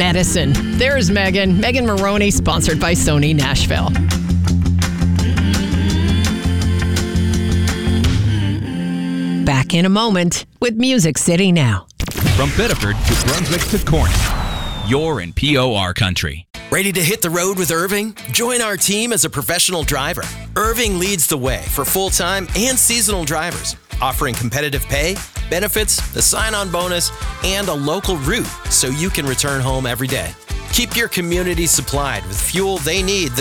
medicine. There's Megan Maroney, sponsored by Sony Nashville. Back in a moment with Music City Now. From Biddeford to Brunswick to Corning, you're in POR country. Ready to hit the road with Irving? Join our team as a professional driver. Irving leads the way for full-time and seasonal drivers, offering competitive pay, benefits, a sign-on bonus, and a local route so you can return home every day. Keep your community supplied with fuel they need